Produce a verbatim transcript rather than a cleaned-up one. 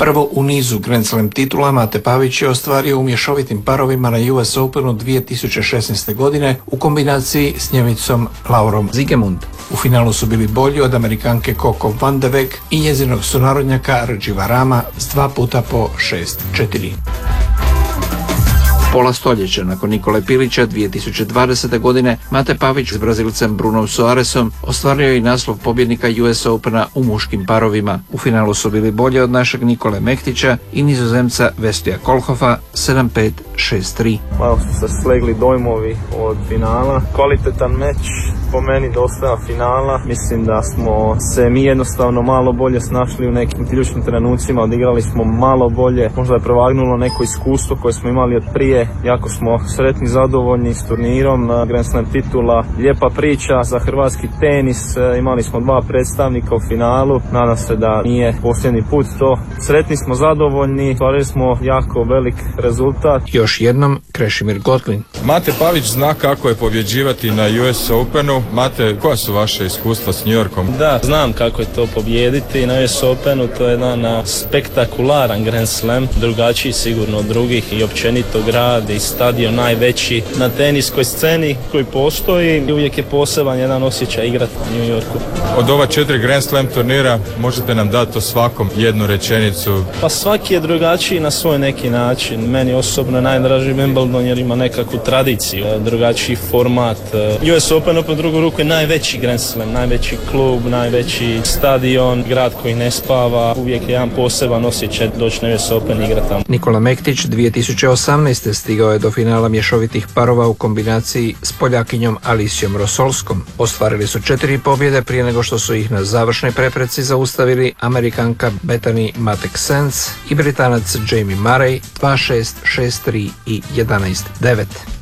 Prvo u nizu Grand Slam titula Mate Pavić je ostvario u mješovitim parovima na U S Openu dvije tisuće šesnaeste. godine u kombinaciji s Njemicom Laurom Siegemund. U finalu su bili bolji od Amerikanke Coco Vandeweghe i njezinog sunarodnjaka Rajiva Rama s dva puta po šest četiri. Pola stoljeća nakon Nikole Pilića dvije tisuće dvadesete. godine Mate Pavić s Brazilcem Brunom Soaresom ostvario je i naslov pobjednika U S Opena u muškim parovima. U finalu su bili bolji od našeg Nikole Mektića i Nizozemca Westija Koolhoffa sedam pet šest tri. Malo su se slegli dojmovi od finala. Kvalitetan meč, po meni dosta finala. Mislim da smo se mi jednostavno malo bolje snašli u nekim ključnim trenucima, odigrali smo malo bolje. Možda je prevagnulo neko iskustvo koje smo imali od prije. Jako smo sretni, zadovoljni s turnirom, Grand Slam titula, lijepa priča za hrvatski tenis, imali smo dva predstavnika u finalu, nadam se da nije posljednji put to. Sretni smo, zadovoljni, stvarili smo jako velik rezultat. Još jednom Krešimir Gotlin. Mate Pavić zna kako je pobjeđivati na U S Openu. Mate, koja su vaše iskustva s New Yorkom? Da, znam kako je to pobijediti na U S Openu, to je jedan spektakularan Grand Slam, drugačiji sigurno od drugih i općenito grad i stadion najveći na teniskoj sceni koji postoji i uvijek je poseban jedan osjećaj igrati u New Yorku. Od ova četiri Grand Slam turnira možete nam dati o svakom jednu rečenicu? Pa svaki je drugačiji na svoj neki način. Meni osobno najdraži Wimbledon jer ima nekakvu tradiciju, drugačiji format. U S Open po drugu ruku je najveći Grand Slam, najveći klub, najveći stadion, grad koji ne spava. Uvijek je jedan poseban osjećaj doći na U S Open igrati tamo. Nikola Mektić dvije tisuće osamnaeste. stigao je do finala mješovitih parova u kombinaciji s Poljakinjom Alisijom Rosolskom. Ostvarili su četiri pobjede prije nego što su ih na završnoj prepreci zaustavili Amerikanka Bethany Mattek-Sands i Britanac Jamie Murray dva šest, šest tri i jedanaest devet.